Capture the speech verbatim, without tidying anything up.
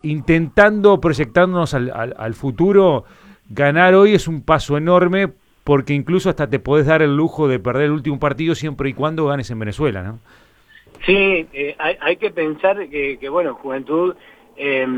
intentando, proyectándonos al, al, al futuro, ganar hoy es un paso enorme porque incluso hasta te podés dar el lujo de perder el último partido siempre y cuando ganes en Venezuela, ¿no? Sí, eh, hay, hay que pensar que, que bueno, Juventud... Eh,